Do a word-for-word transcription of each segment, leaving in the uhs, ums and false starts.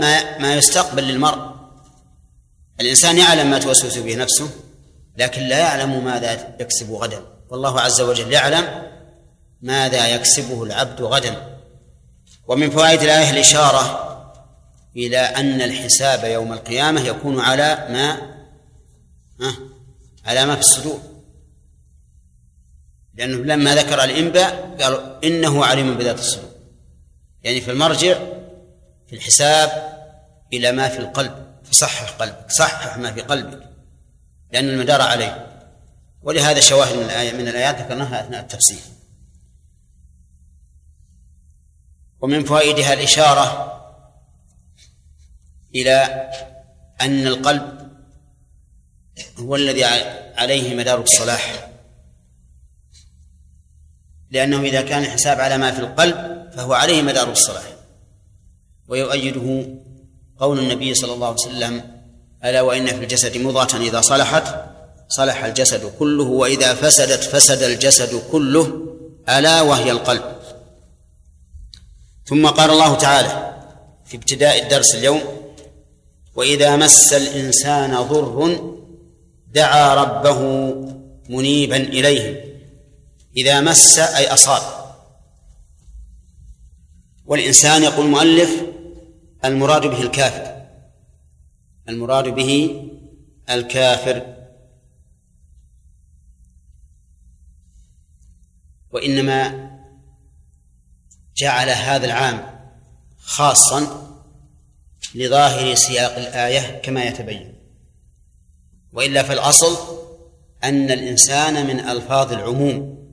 ما, ما يستقبل للمرء. الإنسان يعلم ما توسوس به نفسه لكن لا يعلم ماذا يكسب غدا، والله عز وجل يعلم ماذا يكسبه العبد غدا. ومن فوائد الآية الإشارة إلى أن الحساب يوم القيامة يكون على ما ها على ما في الصدور، لأنه لما ذكر الإنباء قالوا إنه عليم بذات الصدور، يعني في المرجع في الحساب إلى ما في القلب، فصحح قلبك، صحح ما في قلبك، لأن المدار عليه. ولهذا شواهد من الآية من الآيات ذكرناها أثناء التفسير. ومن فوائدها الإشارة إلى أن القلب هو الذي عليه مدار الصلاح، لأنه إذا كان الحساب على ما في القلب فهو عليه مدار الصلاح. ويؤيده قول النبي صلى الله عليه وسلم: ألا وإن في الجسد مضغة إذا صلحت صلح الجسد كله وإذا فسدت فسد الجسد كله ألا وهي القلب. ثم قال الله تعالى في ابتداء الدرس اليوم: وإذا مس الإنسان ضر دعا ربه منيبا إليه. إذا مس أي أصاب. والإنسان يقول المؤلف المراد به الكافر، المراد به الكافر. وإنما جعل هذا العام خاصا لظاهر سياق الآية كما يتبين، وإلا فالأصل أن الإنسان من ألفاظ العموم،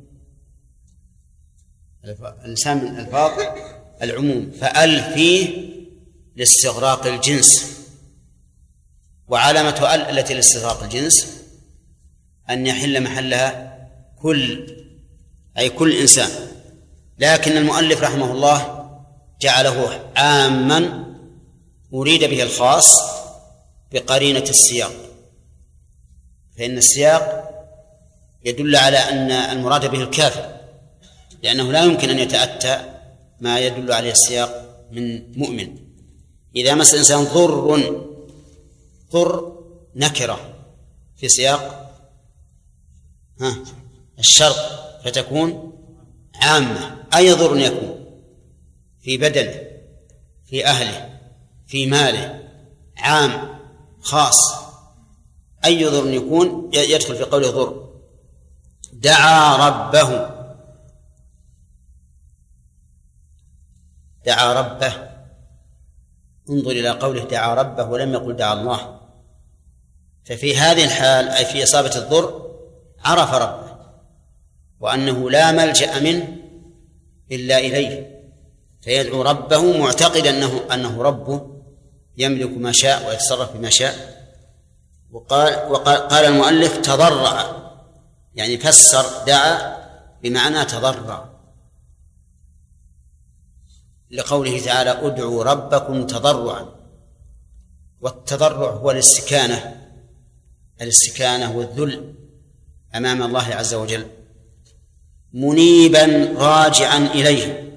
الإنسان من ألفاظ العموم، فأل فيه لاستغراق الجنس. وعلامة أل التي لاستغراق الجنس أن يحل محلها كل، أي كل إنسان. لكن المؤلف رحمه الله جعله عاما أريد به الخاص بقرينة السياق، فإن السياق يدل على أن المراد به الكافر، لأنه لا يمكن أن يتأتى ما يدل عليه السياق من مؤمن. إذا مس الإنسان ضر، ضر نكرة في سياق ها الشرط فتكون عامة. أي ضر يكون؟ في بدنه، في أهله، في ماله، عام خاص. أي ضر يكون يدخل في قوله ضر. دعا ربه، دعا ربه، انظر إلى قوله دعا ربه ولم يقل دعا الله. ففي هذه الحال أي في إصابة الضر عرف ربه وأنه لا ملجأ منه إلا إليه، فيدعو ربه معتقدا أنه, أنه ربه يملك ما شاء ويتصرف بما شاء. وقال, وقال قال المؤلف تضرع، يعني فسر دعا بمعنى تضرع، لقوله تعالى ادعوا ربكم تضرعا. والتضرع هو الاستكانة، الاستكانة والذل أمام الله عز وجل، منيبا راجعا إليه.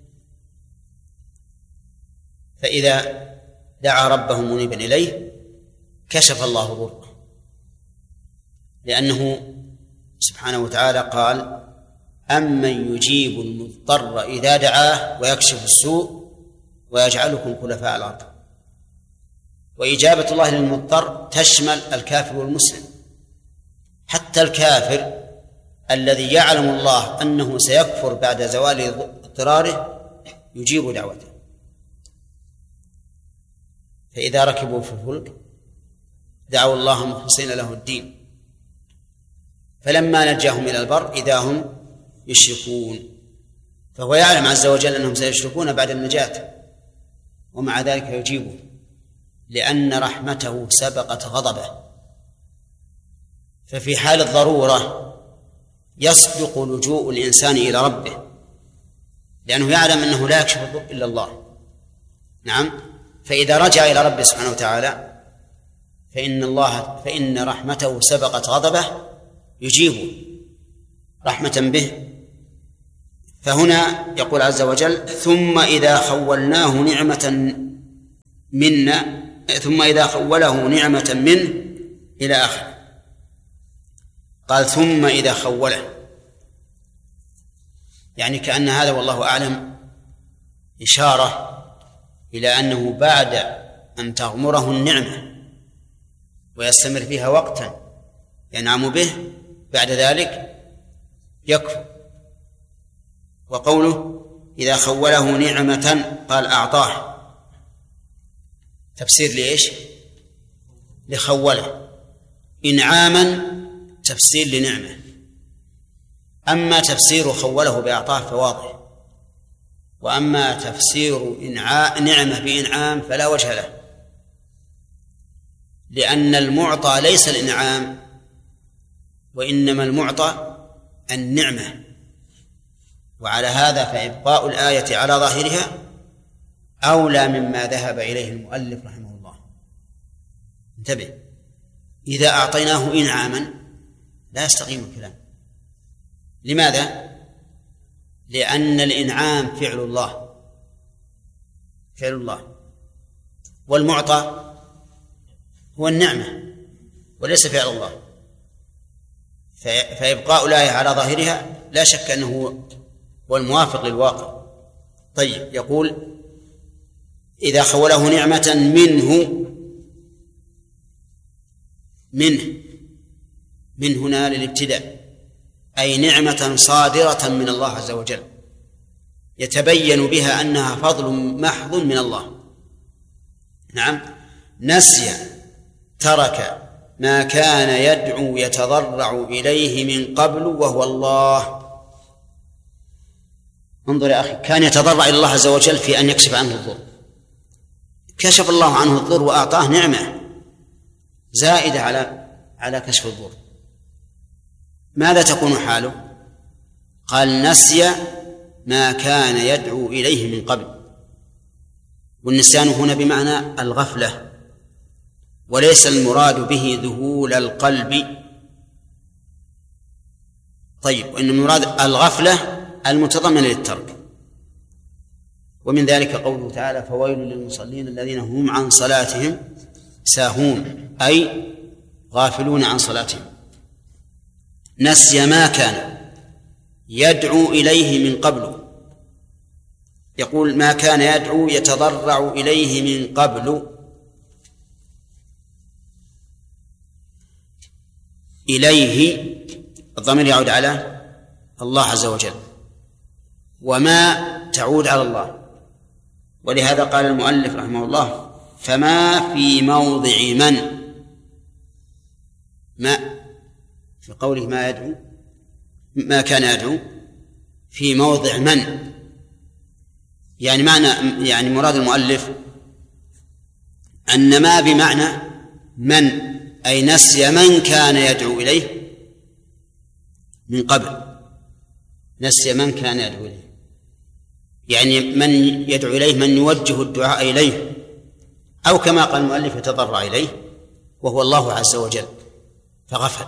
فإذا دعا ربه منيبا إليه كشف الله ضره، لأنه سبحانه وتعالى قال أمن يجيب المضطر إذا دعاه ويكشف السوء ويجعلكم خلفاء الأرض. وإجابة الله للمضطر تشمل الكافر والمسلم، حتى الكافر الذي يعلم الله أنه سيكفر بعد زوال اضطراره يجيب دعوته. فإذا ركبوا في الفلك دعوا الله مخلصين له الدين فلما نجاهم إلى البر إذا هم يشركون. فهو يعلم عز وجل أنهم سيشركون بعد النجاة، ومع ذلك يجيبه لأن رحمته سبقت غضبه. ففي حال الضرورة يصدق لجوء الإنسان إلى ربه، لأنه يعلم أنه لا يكشف الضر إلا الله. نعم. فإذا رجع إلى ربه سبحانه وتعالى فإن الله فإن رحمته سبقت غضبه يجيبه رحمة به. فهنا يقول عز وجل ثم إذا خولناه نعمة منا ثم إذا خوله نعمة منه إلى آخره. قال ثم إذا خوله، يعني كأن هذا والله أعلم إشارة إلى أنه بعد أن تغمره النعمة ويستمر فيها وقتا ينعم به بعد ذلك يكفر. وقوله إذا خوله نعمة قال أعطاه، تفسير لإيش؟ لخوله. إنعاما تفسير لنعمة. أما تفسير خوله بأعطاه فواضح، وأما تفسير إنعاء نعمة بإنعام فلا وجه له، لأن المعطى ليس الإنعام، وإنما المعطى النعمة. وعلى هذا فإبقاء الآية على ظاهرها أولى مما ذهب إليه المؤلف رحمه الله. انتبه، إذا أعطيناه إنعاما لا يستقيم الكلام. لماذا؟ لأن الإنعام فعل الله، فعل الله، والمعطى هو النعمة وليس فعل الله. فإبقاء الآية على ظاهرها لا شك أنه هو الموافق للواقع. طيب، يقول إذا خوله نعمة منه، منه من هنا للابتداء، أي نعمة صادرة من الله عز وجل يتبين بها أنها فضل محض من الله. نعم، نسي ترك ما كان يدعو يتضرع إليه من قبل وهو الله. انظر يا أخي، كان يتضرع إلى الله عز وجل في أن يكشف عنه الضر، كشف الله عنه الضر وأعطاه نعمة زائدة على على كشف الضر. ماذا تكون حاله؟ قال نسي ما كان يدعو إليه من قبل. والنسيان هنا بمعنى الغفلة، وليس المراد به ذهول القلب. طيب، وإن المراد الغفلة المتضمنة للترك. ومن ذلك قوله تعالى فويل للمصلين الذين هم عن صلاتهم ساهون، أي غافلون عن صلاتهم. نسي ما كان يدعو إليه من قبل. يقول ما كان يدعو يتضرع إليه من قبل. إليه الضمير يعود على الله عز وجل، وما تعود على الله. ولهذا قال المؤلف رحمه الله فما في موضع من، ما في قوله ما يدعو ما كان يدعو في موضع من، يعني معنى يعني مراد المؤلف أن ما بمعنى من، أي نسي من كان يدعو إليه من قبل. نسي من كان يدعو إليه، يعني من يدعو إليه، من يوجه الدعاء إليه، أو كما قال المؤلف يتضرع إليه وهو الله عز وجل، فغفل.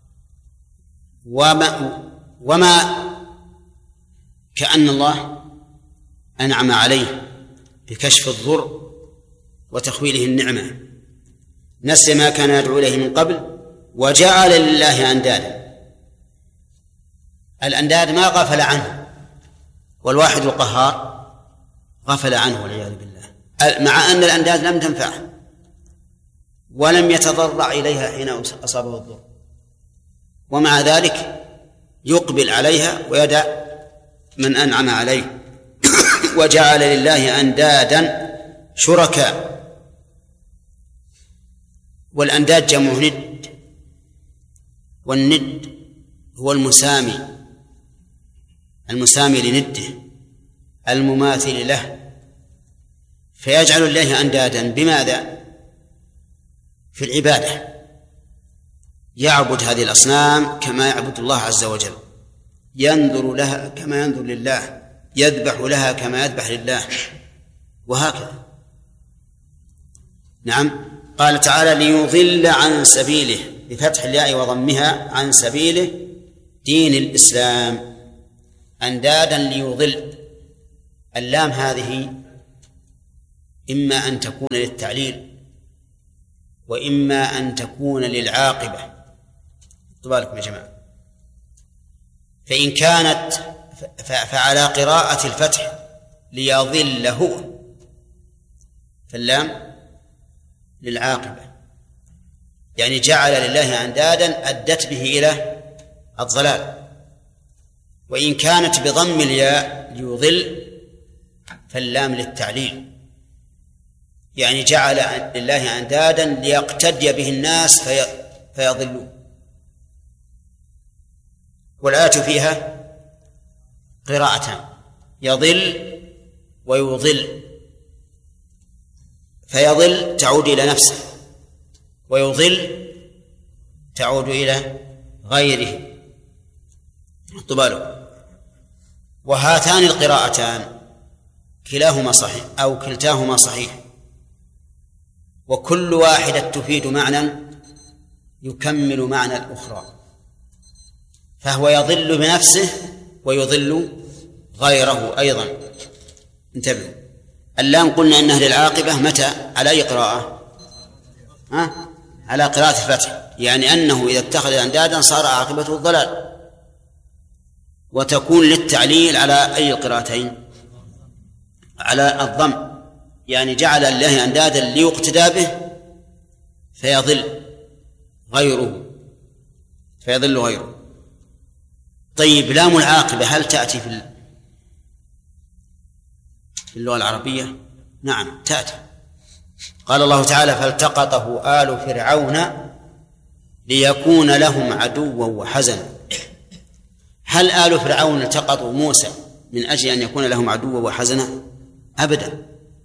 وما, وما كأن الله أنعم عليه بكشف الضر وتخويله النعمة. نسي ما كان يدعو إليه من قبل وجعل لله أندادا. الأنداد ما غفل عنه، والواحد القهار غفل عنه والعياذ بالله، مع أن الأنداد لم تنفعه ولم يتضرع إليها حين أصابه الضر، ومع ذلك يقبل عليها ويدع من أنعم عليه. وجعل لله أندادا شركاء. والأنداد جمع ند، والند هو المسامي، المسامي لنده المماثل له. فيجعل الله أندادا بماذا؟ في العبادة، يعبد هذه الأصنام كما يعبد الله عز وجل، ينظر لها كما ينظر لله، يذبح لها كما يذبح لله، وهكذا. نعم، قال تعالى ليضل عن سبيله بفتح الياء وضمها، عن سبيله دين الإسلام، أندادا ليضل. اللام هذه إما أن تكون للتعليل وإما أن تكون للعاقبة. بالكم يا جماعة. فإن كانت فعلى قراءة الفتح ليضله فاللام للعاقبة، يعني جعل لله أندادا أدت به إلى الضلال. وإن كانت بضم الياء ليضل فاللام للتعليل، يعني جعل لله أندادا ليقتدي به الناس في فيضلوا. والآية فيها قراءتان، يضل ويضل. فيضل تعود إلى نفسه، ويضل تعود إلى غيره. طبالو. وهاتان القراءتان كلاهما صحيح أو كلتاهما صحيح، وكل واحدة تفيد معنى يكمل معنى الأخرى، فهو يضل بنفسه ويضل غيره أيضا. انتبهوا، اللام قلنا أنها للعاقبة متى؟ على أي قراءة؟ ها؟ على قراءة الفتح، يعني أنه إذا اتخذ أندادا صار عاقبته الضلال. وتكون للتعليل على أي القراءتين؟ على الضم، يعني جعل الله أندادا ليقتدى به فيضل غيره فيضل غيره. طيب، لام العاقبة هل تأتي في اللغة العربية؟ نعم تأتي. قال الله تعالى: فالتقطه آل فرعون ليكون لهم عدوا وحزنا. هل آل فرعون التقطوا موسى من أجل أن يكون لهم عدوا وحزنا؟ أبدا.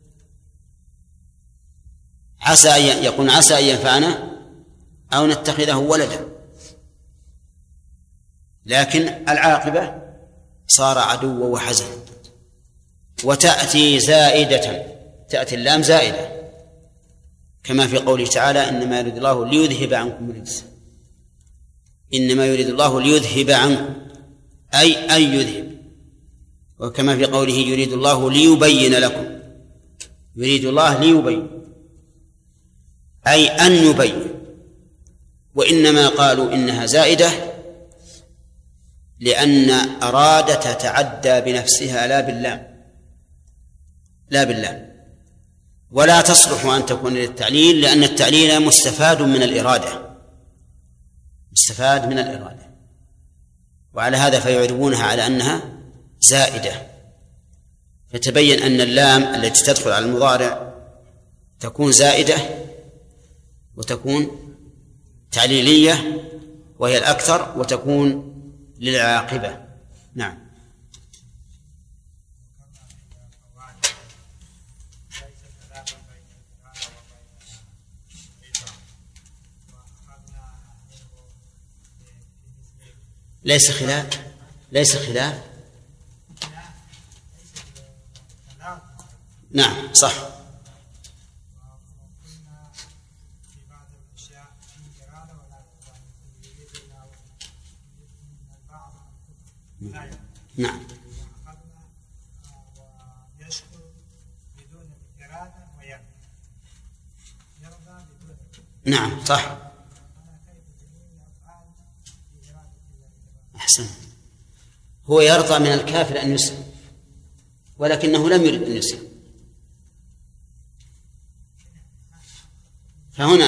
عسى أن يكون عسى أن ينفعنا أو نتخذه ولدا، لكن العاقبة صار عدوا وحزنا. وتأتي زائدة، تأتي اللام زائدة كما في قوله تعالى: إنما يريد الله ليذهب عنكم الرجس. إنما يريد الله ليذهب عنكم، أي أن يذهب. وكما في قوله: يريد الله ليبين لكم. يريد الله ليبين أي أن يبين. وإنما قالوا إنها زائدة لأن أراد تتعدى بنفسها لا باللام لا باللام ولا تصلح أن تكون للتعليل، لأن التعليل مستفاد من الإرادة مستفاد من الإرادة وعلى هذا فيعربونها على أنها زائدة. فتبين أن اللام التي تدخل على المضارع تكون زائدة وتكون تعليلية وهي الأكثر، وتكون للعاقبة. نعم. ليس خلاف ليس خلاف نعم صح. نعم نعم صح. أحسن. هو يرضى من الكافر أن يسلم ولكنه لم يرد أن يسلم، فهنا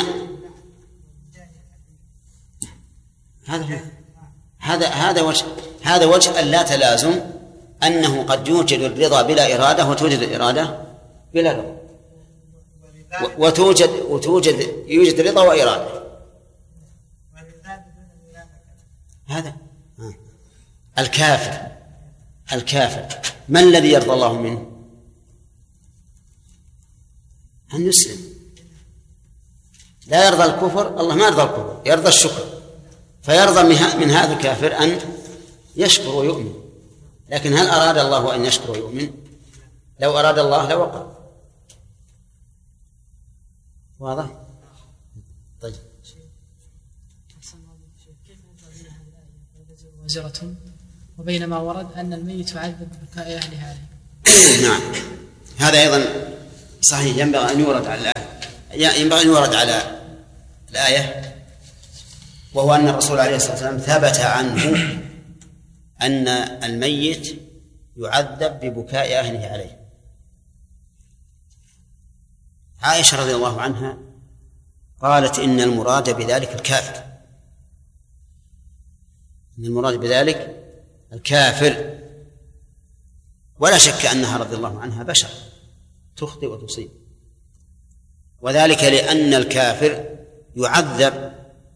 هذا هذا هذا وجه هذا وجه لا تلازم، أنه قد يوجد الرضا بلا إرادة وتوجد الإرادة بلا رضا، وتوجد وتوجد يوجد رضا وإرادة. هذا الكافر الكافر ما الذي يرضى الله منه؟ أن يسلم. لا يرضى الكفر، الله ما يرضى الكفر، يرضى الشكر، فيرضى من هذا الكافر أن يشكر ويؤمن. لكن هل أراد الله أن يشكر ويؤمن؟ لو أراد الله لوقع. واضح؟ طيب. وزرة وبينما ورد أن الميت يعذب ببكاء أهله عليه. نعم، هذا أيضا صحيح ينبغي أن يورد على الآية ينبغي أن يورد على الآية، وهو أن الرسول عليه الصلاة والسلام ثبت عنه أن الميت يعذب ببكاء أهله عليه. عائشة رضي الله عنها قالت إن المراد بذلك الكافر، إن المراد بذلك الكافر، ولا شك أنها رضي الله عنها بشر تخطئ وتصيب، وذلك لأن الكافر يعذب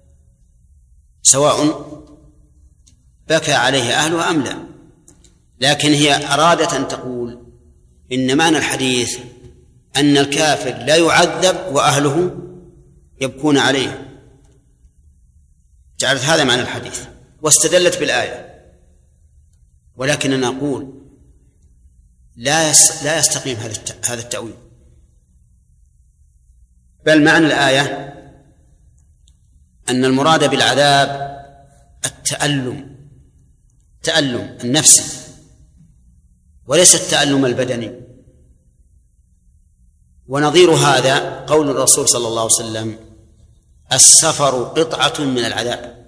سواء بكى عليه أهله أم لا، لكن هي أرادت أن تقول إن معنى الحديث أن الكافر لا يعذب وأهله يبكون عليه، جعلت هذا معنى الحديث واستدلت بالآية. ولكننا نقول لا لا يستقيم هذا التأويل، بل معنى الآية أن المراد بالعذاب التألم، تألم النفسي وليس التألم البدني. ونظير هذا قول الرسول صلى الله عليه وسلم: السفر قطعة من العذاب،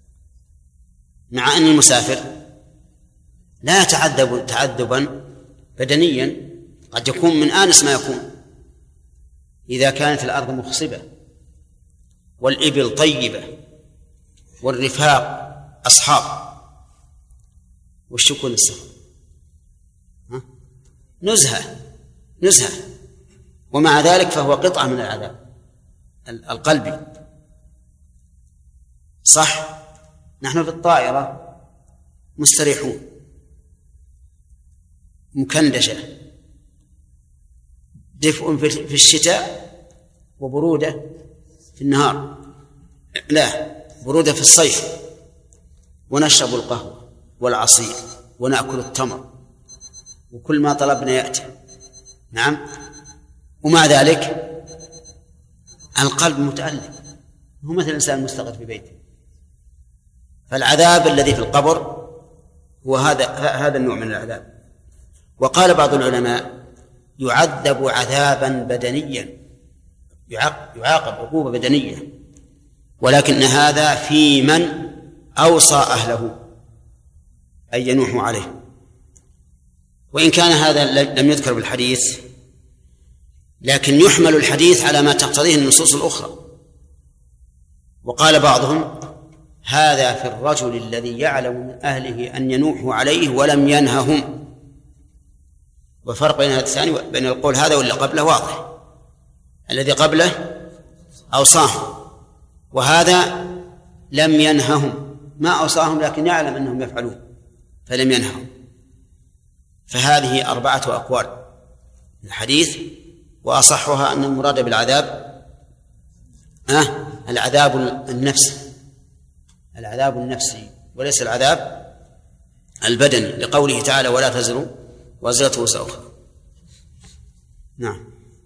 مع أن المسافر لا يتعذب تعذبا بدنيا، قد يكون من آنس ما يكون إذا كانت الأرض مخصبة والإبل طيبة والرفاق أصحاب. وش يكون السفر؟ نزهة نزهة ومع ذلك فهو قطعة من العذاب القلبي. صح، نحن في الطائرة مستريحون مكندشة، دفء في الشتاء وبرودة في النهار، لا برودة في الصيف، ونشرب القهوة والعصير ونأكل التمر وكل ما طلبنا يأتي. نعم، ومع ذلك القلب متألم، هو مثل الإنسان المستقر في بيته. فالعذاب الذي في القبر هو هذا هذا النوع من العذاب. وقال بعض العلماء: يعذب عذابا بدنيا، يعاقب عقوبة بدنية، ولكن هذا في من أوصى أهله أن ينوحوا عليه. وإن كان هذا لم يذكر بالحديث، لكن يحمل الحديث على ما تقتضيه النصوص الأخرى. وقال بعضهم: هذا في الرجل الذي يعلم من أهله أن ينوحوا عليه ولم ينههم. والفرق بين هذا الثاني بين القول هذا واللي قبله واضح، الذي قبله أوصاهم وهذا لم ينههم، ما أوصاهم لكن يعلم أنهم يفعلون فلم ينههم. فهذه أربعة أقوال الحديث، وأصحها أن المراد بالعذاب أه العذاب النفسي، العذاب النفسي وليس العذاب البدني، لقوله تعالى: ولا تزر وازرة وزر أخرى. نعم.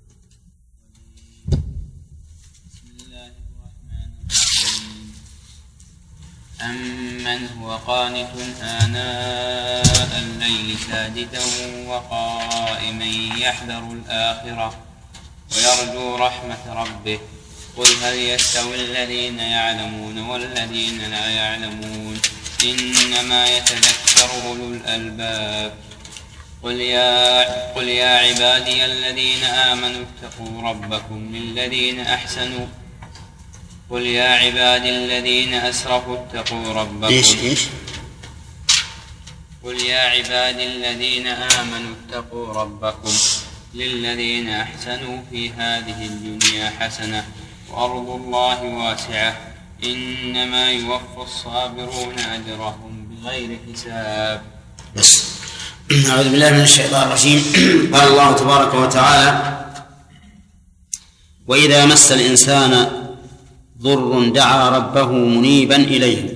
أمن هو قانت آناء الليل ساجدا وقائما يحذر الآخرة ويرجو رحمة ربه قل هل يستوي الذين يعلمون والذين لا يعلمون إنما يتذكر أولو الألباب قل يا, قل يا عبادي الذين آمنوا اتقوا ربكم للذين أحسنوا قل يا عبادي الذين أسرفوا اتقوا ربكم إيش إيش قل يا عبادي الذين آمنوا اتقوا ربكم للذين أحسنوا في هذه الدنيا حسنة وأرض الله واسعة إنما يوفى الصابرون أجرهم بغير حساب. بس. أعوذ بالله من الشيطان الرجيم. قال الله تبارك وتعالى: وإذا مس الإنسان ضر دعا ربه منيبا إليه.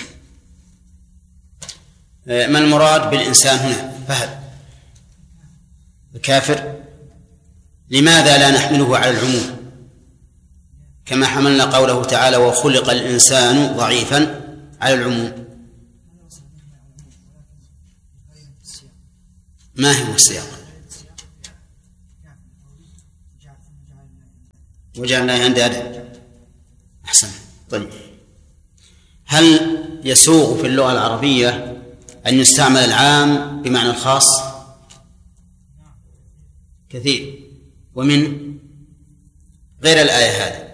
ما المراد بالإنسان هنا؟ فهد الكافر. لماذا لا نحمله على العموم كما حملنا قوله تعالى: وخلق الإنسان ضعيفا على العموم؟ ما هو السياق؟ وجعلنا عند أدب. أحسن. طيب، هل يسوغ في اللغة العربية أن يستعمل العام بمعنى الخاص؟ كثير، ومن غير الآية هذه